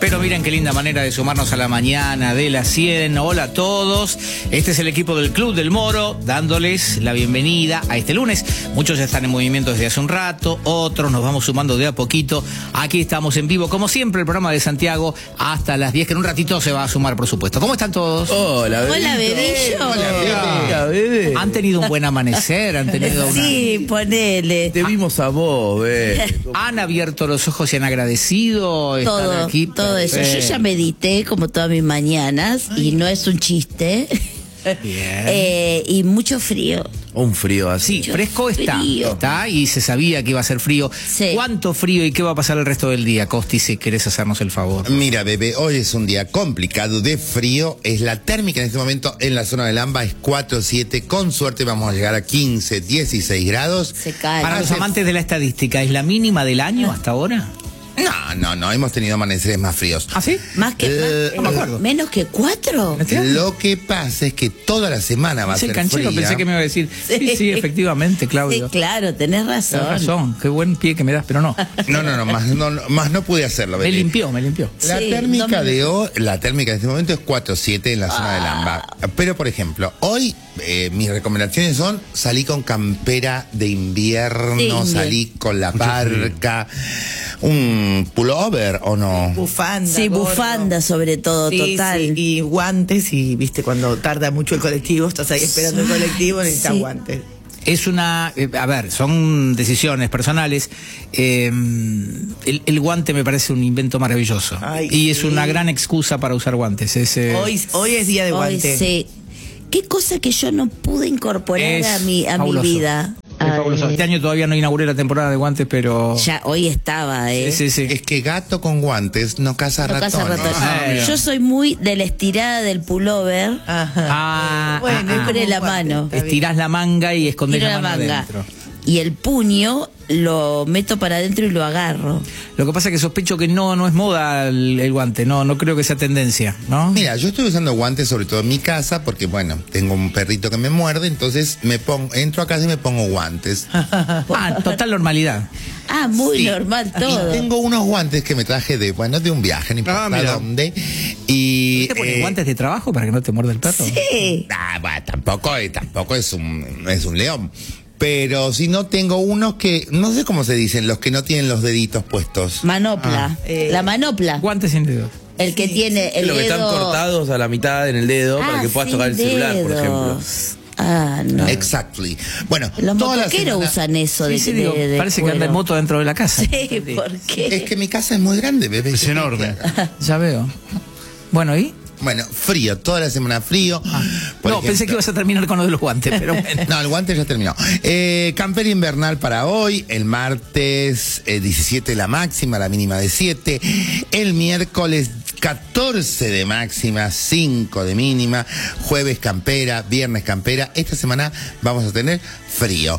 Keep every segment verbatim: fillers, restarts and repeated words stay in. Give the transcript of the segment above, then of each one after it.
Pero miren qué linda manera de sumarnos a la mañana de las cien. Hola a todos. Este es el equipo del Club del Moro, dándoles la bienvenida a este lunes. Muchos ya están en movimiento desde hace un rato, otros nos vamos sumando de a poquito. Aquí estamos en vivo, como siempre, el programa de Santiago hasta las diez, que en un ratito se va a sumar, por supuesto. ¿Cómo están todos? Hola, bebé. Hola, bebillo. Hola, bebé. ¿Han tenido un buen amanecer? ¿Han tenido una... Sí, ponele. Te vimos a vos, bebé. ¿Han abierto los ojos y han agradecido estar Todo, aquí? todo eso. Yo Perfecto. ya medité como todas mis mañanas y no es un chiste. Bien. Eh, y mucho frío. Un frío así. Sí, fresco está, frío. está y se sabía que iba a ser frío. Sí. ¿Cuánto frío y qué va a pasar el resto del día, Costi, si querés hacernos el favor? Mira, bebé, hoy es un día complicado de frío. Es la térmica en este momento en la zona del AMBA es cuatro siete. Con suerte vamos a llegar a quince, dieciséis grados. Se cae. Para los Hace- amantes de la estadística, ¿es la mínima del año hasta ahora? No, no, no, hemos tenido amaneceres más fríos. ¿Ah, sí? Más que Eh, más- no me acuerdo. menos que cuatro. Lo que pasa es que toda la semana va a Ese ser canchero fría. pensé que me iba a decir. Sí, sí, Sí. efectivamente, Sí, Claudio. claro, tenés razón. Tienes razón, qué buen pie que me das, pero no. No, no, no, más no, no, más no pude hacerlo, Me bebé. limpió, me limpió. La Sí, térmica no me- de hoy, la térmica en este momento es cuatro siete en la zona del AMBA. Pero, por ejemplo, hoy eh, mis recomendaciones son salí con campera de invierno, Sí, salí con la parca, un pullover o no. Bufanda. Sí, gorro. bufanda sobre todo, Sí, total. sí, y guantes, y viste, cuando tarda mucho el colectivo, estás ahí esperando el colectivo, necesitas Sí. guantes. Es una, eh, a ver, son decisiones personales. Eh, el, el guante me parece un invento maravilloso. Ay, y es sí. una gran excusa para usar guantes. Es, eh, Hoy, hoy es día de Hoy guante. sí. Qué cosa que yo no pude incorporar Es a mi a mi fabuloso. vida. es fabuloso. Ay, Este año todavía no inauguré la temporada de guantes, pero... ya hoy estaba, ¿eh? Sí, sí, sí. Es que gato con guantes no caza No ratones. casa ratón. Ah, mira. Yo soy muy de la estirada del pullover. Ajá. Ah, Bueno, ah, es ah. como Abre un la guante, mano. está bien. Estirás la manga y escondés Tiro la la mano manga. adentro. Y el puño lo meto para adentro y lo agarro. Lo que pasa es que sospecho que no, no es moda el, el guante, no, no creo que sea tendencia, ¿no? Mira, yo estoy usando guantes sobre todo en mi casa porque, bueno, tengo un perrito que me muerde, entonces me pongo, entro a casa y me pongo guantes. Ah, total normalidad. Ah, muy Sí. normal todo. Y tengo unos guantes que me traje de, bueno, de un viaje, no importa Ah, mira. dónde. Y ¿Te pones eh, guantes de trabajo para que no te muerda el perro? Sí. Ah, bueno, tampoco, eh, tampoco es un, es un león. Pero si no tengo unos que, no sé cómo se dicen, los que no tienen los deditos puestos. Manopla. eh, La manopla. Guantes sin dedos. El que tiene el Lo que están dedo... cortados a la mitad en el dedo Ah, para que puedas sin tocar el celular, por ejemplo. dedos. Ah, no. Exactly. Bueno, Los toda la motoqueros semana- usan eso de, Sí, sí, de- digo, de parece que anda en cuero. moto dentro de la casa. Sí, ¿por qué? Es que mi casa es muy grande, bebé. Es enorme. Ya veo. Bueno, ¿y? Bueno, frío, toda la semana frío. Por no, ejemplo- pensé que ibas a terminar con lo de los guantes, pero bueno. No, el guante ya terminó. Eh, campera invernal para hoy, el martes eh, diecisiete la máxima, la mínima de siete, el miércoles catorce de máxima, cinco de mínima, jueves campera, viernes campera. Esta semana vamos a tener frío.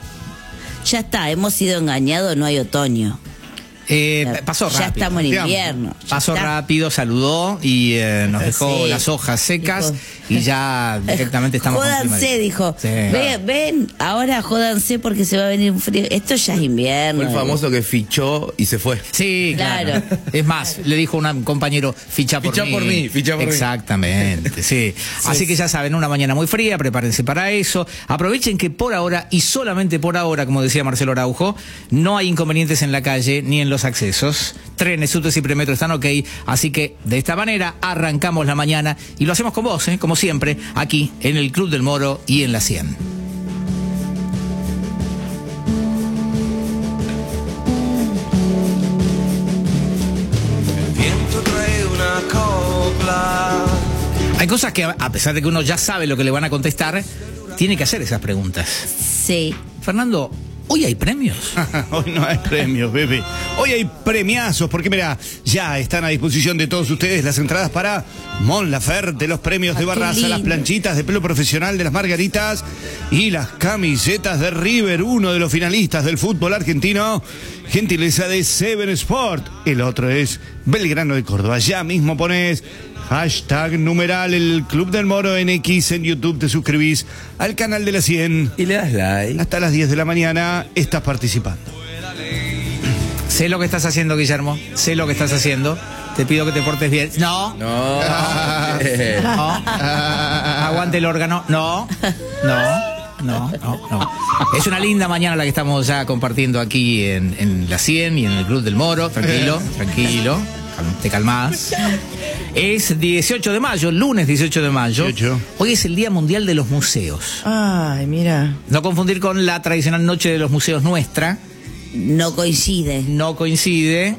Ya está, hemos sido engañados, no hay otoño. Eh, pasó rápido. Ya estamos en Digamos. invierno. Ya Pasó está. rápido, saludó y eh, nos dejó Sí. las hojas secas Dijo- y ya directamente estamos con clima Jódanse, de- dijo. Sí. Ven, ven, ahora jódanse porque se va a venir un frío. Esto ya es invierno. Fue el famoso que fichó y se fue. Sí, claro. Claro. Es más, le dijo a un compañero, ficha por Ficha mí. por mí, ficha por mí. Exactamente, sí. Así que ya saben, una mañana muy fría, prepárense para eso. Aprovechen que por ahora, y solamente por ahora, como decía Marcelo Araujo, no hay inconvenientes en la calle ni en los accesos. Trenes, subtes y premetro están ok. Así que de esta manera arrancamos la mañana y lo hacemos con vos, ¿eh? Como siempre, aquí en el Club del Moro y en la cien. Hay cosas que, a pesar de que uno ya sabe lo que le van a contestar, tiene que hacer esas preguntas. Sí. Fernando, ¿hoy hay premios? Hoy no hay premios, bebé. Hoy hay premiazos, porque mira, ya están a disposición de todos ustedes las entradas para Mon Laferte, los premios Ah, de qué Barraza, las lindo. planchitas de pelo profesional de las Margaritas y las camisetas de River, uno de los finalistas del fútbol argentino, gentileza de Seven Sport. El otro es Belgrano de Córdoba. Ya mismo pones hashtag numeral el Club del Moro en X en YouTube, te suscribís al canal de la cien. Y le das like. Hasta las diez de la mañana estás participando. Sé lo que estás haciendo, Guillermo. Sé lo que estás haciendo. Te pido que te portes bien. No. No. Eh, No. Aguante el órgano. No. No. No, no, no. Es una linda mañana la que estamos ya compartiendo aquí en, en la cien y en el Club del Moro. Tranquilo, tranquilo. Te calmás. Es dieciocho de mayo, lunes dieciocho de mayo. dieciocho. Hoy es el Día Mundial de los Museos. Ay, mira. No confundir con la tradicional Noche de los Museos nuestra. No coincide. No coincide.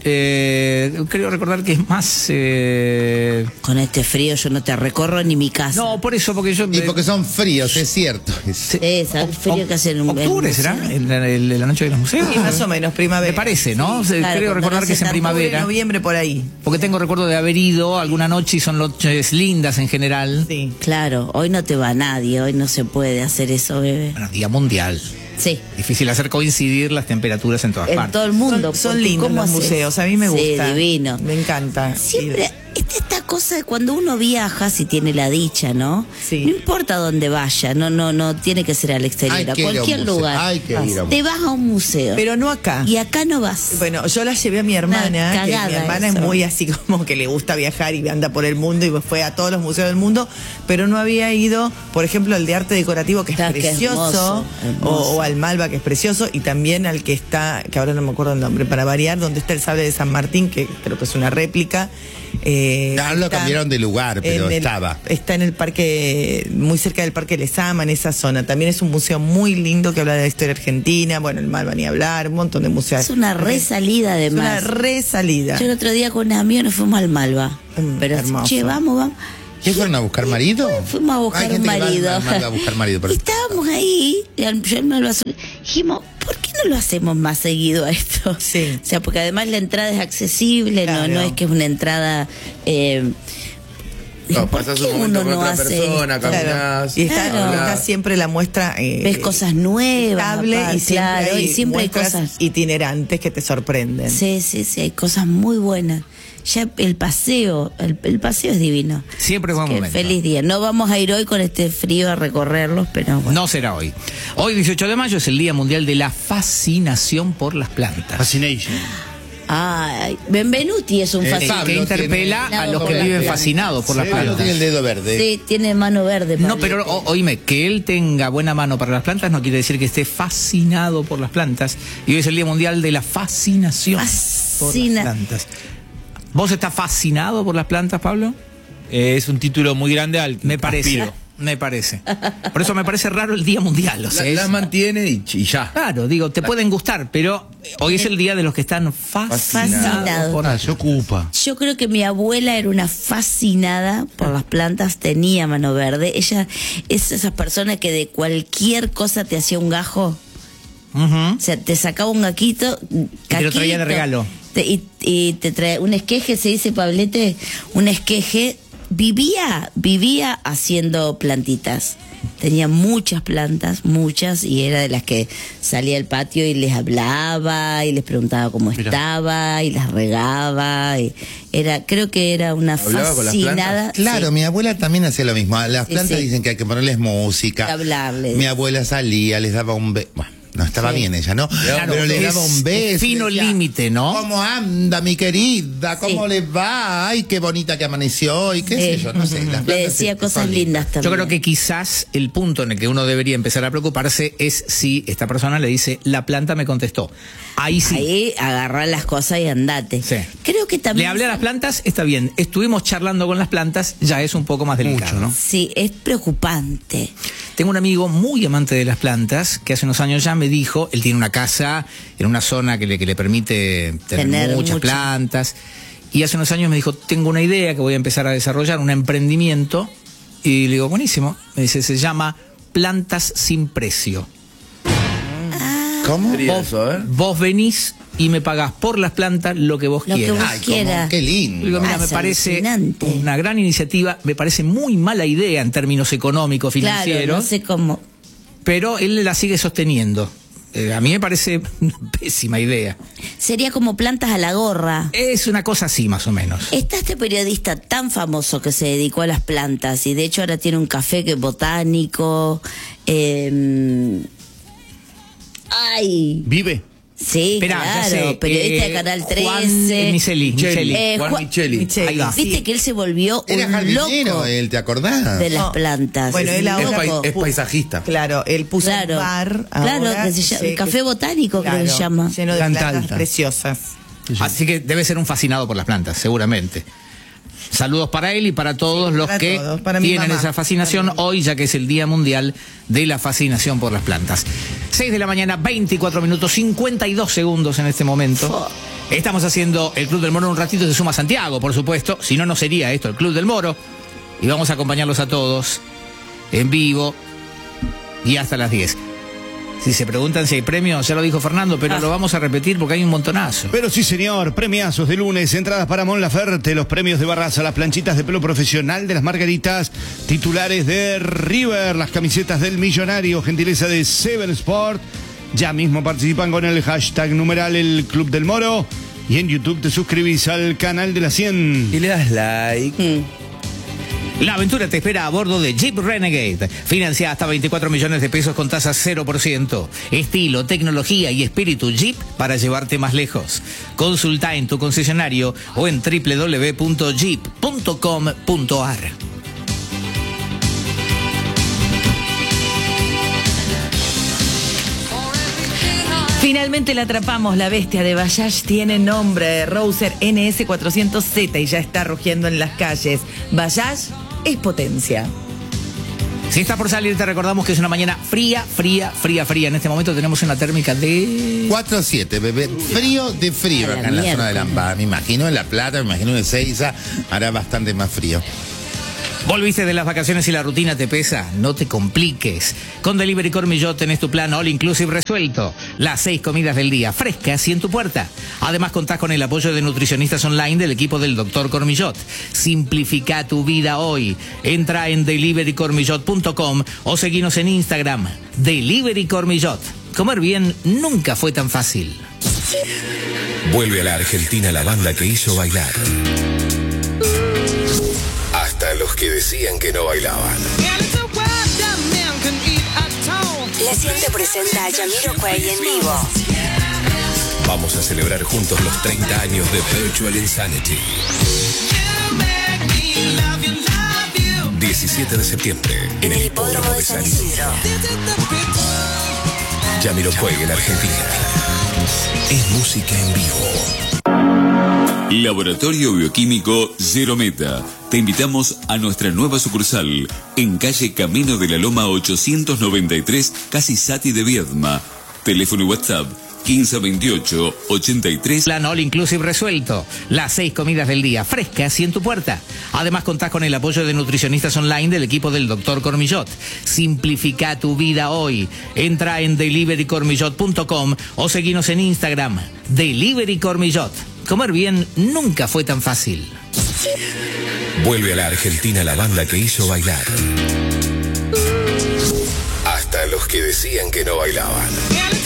Eh, creo recordar que es más... Eh... Con este frío yo no te recorro ni mi casa. No, por eso, porque yo... Y porque son fríos, es cierto. Sí, ¿sabes el frío que hace en un ¿Octubre en- será? ¿En la, en la Noche de los Museos? Sí, más o menos, primavera. Me parece, ¿no? Sí, claro, creo cuando recordar no que es hace en tanto primavera. Noviembre por ahí. Porque tengo recuerdo de haber ido alguna noche y son noches lindas en general. Sí. Claro, hoy no te va nadie, hoy no se puede hacer eso, bebé. Bueno, Día Mundial. Sí, Difícil hacer coincidir las temperaturas en todas en partes. todo el mundo. Son, son porque lindos ¿cómo los haces? museos, a mí me gusta. Sí, divino. Me encanta. Siempre, esta, esta cosa de cuando uno viaja, si tiene la dicha, ¿no? Sí. No importa dónde vaya, no, no, no tiene que ser al exterior, Hay a que ir a un cualquier museo, lugar. hay que ir a un Te vas a un museo. Pero no acá. Y acá no vas. Bueno, yo la llevé a mi hermana, Una que cagada mi hermana eso. es muy así como que le gusta viajar y anda por el mundo y fue a todos los museos del mundo, pero no había ido, por ejemplo, al de arte decorativo, que es Claro, que es precioso, hermoso, hermoso. O, o al Malva, que es precioso, y también al que está, que ahora no me acuerdo el nombre, para variar, donde está el sable de San Martín, que creo que es una réplica. Eh, Ah, lo está cambiaron de lugar, pero en el- estaba. Está en el parque, muy cerca del Parque Lezama, en esa zona. También es un museo muy lindo que habla de la historia argentina, bueno, el Malva ni hablar, un montón de museos. Es una resalida Es una además. resalida. Yo el otro día con un amigo nos fuimos al Malva. Mm, Pero hermoso. che, vamos, vamos. ¿Qué fueron a buscar marido? Fuimos a buscar Hay gente un que va al marido. Malva a buscar marido. pero- Y estábamos ahí, y al- yo al Malva sol- dijimos, ¿por qué no lo hacemos más seguido a esto? Sí. O sea, porque además la entrada es accesible, no, Claro. no es que es una entrada. Eh, No, ¿por pasas qué un momento uno con no otra hace persona, esto? caminás. Y está, Claro. está siempre la muestra. eh, Ves cosas nuevas, estable aparte, y siempre claro, hay y siempre hay muestras cosas. itinerantes que te sorprenden. Sí, sí, sí, hay cosas muy buenas. Ya el paseo, el, el paseo es divino. Siempre es buen Qué momento. feliz día. No vamos a ir hoy con este frío a recorrerlos, pero bueno. No será hoy. Hoy, dieciocho de mayo, es el Día Mundial de la Fascinación por las Plantas. Fascination. Ay, Benvenuti es un Eh, Que fascinante. Pablo interpela tiene- a los que por las viven plantas. fascinados por las Pablo plantas. tiene el dedo verde. Sí, tiene mano verde. No, Pablito. pero o- oíme, que él tenga buena mano para las plantas no quiere decir que esté fascinado por las plantas. Y hoy es el Día Mundial de la Fascinación por Fascina. las plantas. ¿Vos estás fascinado por las plantas, Pablo? Eh, es un título muy grande al Me parece. aspiro. Me parece. Por eso me parece raro el Día Mundial. O sea, La- es- las mantiene y, y ya. Claro, digo, te pueden gustar, pero hoy es el día de los que están fascinados. Fascinado. por- Ah, se ocupa. Yo creo que mi abuela era una fascinada por las plantas, tenía mano verde. Ella es esas personas que de cualquier cosa te hacía un gajo. Ujú. O sea, te sacaba un gaquito, te lo traía de caquito, regalo. te- y, y te trae un esqueje, se dice, Pablete, un esqueje. Vivía, vivía haciendo plantitas. Tenía muchas plantas, muchas, y era de las que salía al patio y les hablaba y les preguntaba cómo Mira. estaba y las regaba. Y era, creo que era una ¿Hablaba con las fascinada. Claro, sí. mi abuela también hacía lo mismo. A las Sí, plantas sí. dicen que hay que ponerles música. Hablarles. Mi abuela salía, les daba un beso. Bueno, no estaba Sí. bien ella, ¿no? Claro, pero le es- daba un beso. es fino le decía, límite, ¿no? ¿Cómo anda, mi querida? ¿Cómo Sí. le va? Ay, qué bonita que amaneció hoy. ¿Qué sé Sí. yo? No sé. las Le plantas decía son cosas lindas también. Yo creo que quizás el punto en el que uno debería empezar a preocuparse es si esta persona le dice, la planta me contestó. Ahí sí. Ahí agarrar las cosas y andate. Sí. Creo que también. Le hablé a las plantas, está bien. Estuvimos charlando con las plantas, ya es un poco más delicado. Mucho, ¿no? Sí, es preocupante. Tengo un amigo muy amante de las plantas que hace unos años ya me dijo, él tiene una casa en una zona que le, que le permite tener, Tener muchas mucho. plantas. Y hace unos años me dijo, tengo una idea que voy a empezar a desarrollar, un emprendimiento. Y le digo, buenísimo. Me dice, se llama Plantas sin Precio. ¿Cómo? Sería Vos, eso, ¿eh? vos venís y me pagás por las plantas lo que vos Lo que quieras. vos Ay, cómo- quiera. qué lindo. Digo, mira, Ah, me es parece alucinante. una gran iniciativa, me parece muy mala idea en términos económicos, Claro, financieros, no sé cómo. pero él la sigue sosteniendo. Eh, a mí me parece una pésima idea. Sería como plantas a la gorra. Es una cosa así, más o menos. Está este periodista tan famoso que se dedicó a las plantas y de hecho ahora tiene un café que es botánico. eh, ay, Vive. Sí, Esperá, ya claro, sé, periodista eh, de Canal trece. Juan Micheli, Micheli. Eh, Juan Juan- Micheli. Micheli. Ahí va. Viste Sí. que él se volvió Era un jardinero, loco él, ¿te acordás? de las No. plantas. Bueno, él Un ahora Es, pai- loco. es paisajista. Claro, él puso Claro. un bar. Claro, ahora, que se llama- sí, Café Botánico, creo que se llama. Lleno de Planta plantas alta. preciosas. Así que debe ser un fascinado por las plantas, seguramente. Saludos para él y para todos los para que todos, para mi tienen mamá. esa fascinación Para mi mamá. hoy, ya que es el Día Mundial de la Fascinación por las Plantas. seis de la mañana, veinticuatro minutos, cincuenta y dos segundos en este momento. Estamos haciendo el Club del Moro. Un ratito se suma Santiago, por supuesto. Si no, no sería esto el Club del Moro. Y vamos a acompañarlos a todos en vivo y hasta las diez. Si se preguntan si hay premios, ya lo dijo Fernando, pero lo vamos a repetir porque hay un montonazo. Pero sí, señor, premiazos de lunes, entradas para Mon Laferte, los premios de Barraza, las planchitas de pelo profesional de las Margaritas, titulares de River, las camisetas del Millonario, gentileza de Seven Sport. Ya mismo participan con el hashtag numeral el Club del Moro y en YouTube te suscribís al canal de la cien. Y le das like. La aventura te espera a bordo de Jeep Renegade. Financia hasta veinticuatro millones de pesos con tasa cero por ciento. Estilo, tecnología y espíritu Jeep para llevarte más lejos. Consulta en tu concesionario o en doble u doble u doble u punto jeep punto com punto a r. Finalmente la atrapamos, la bestia de Bayash tiene nombre, Rouser N S cuatrocientos Z y ya está rugiendo en las calles. Bayash es potencia. Si estás por salir, te recordamos que es una mañana fría, fría, fría, fría. En este momento tenemos una térmica de... cuatro siete, bebé. Frío de frío A la acá en la zona de mierda. Lampa. Me imagino en La Plata, me imagino en Ezeiza, hará bastante más frío. ¿Volviste de las vacaciones y la rutina te pesa? No te compliques. Con Delivery Cormillot tenés tu plan All Inclusive resuelto. Las seis comidas del día, frescas y en tu puerta. Además contás con el apoyo de nutricionistas online del equipo del doctor Cormillot. Simplifica tu vida hoy. Entra en delivery cormillot punto com o seguinos en Instagram. Delivery Cormillot. Comer bien nunca fue tan fácil. Vuelve a la Argentina la banda que hizo bailar. Hasta los que decían que no bailaban. La cien te presenta a Jamiroquai en vivo. Vamos a celebrar juntos los treinta años de Virtual Insanity. diecisiete de septiembre en el Hipódromo de San Isidro. Jamiroquai en Argentina. Es música en vivo. Laboratorio Bioquímico Zero Meta. Te invitamos a nuestra nueva sucursal en calle Camino de la Loma ochocientos noventa y tres, casi Sati de Viedma. Teléfono y WhatsApp quince veintiocho ochenta y tres. Plan All Inclusive resuelto. Las seis comidas del día, frescas y en tu puerta. Además contás con el apoyo de nutricionistas online del equipo del doctor Cormillot. Simplifica tu vida hoy. Entra en delivery cormillot punto com o seguinos en Instagram. Delivery Cormillot. Comer bien nunca fue tan fácil. Vuelve a la Argentina la banda que hizo bailar. Hasta los que decían que no bailaban.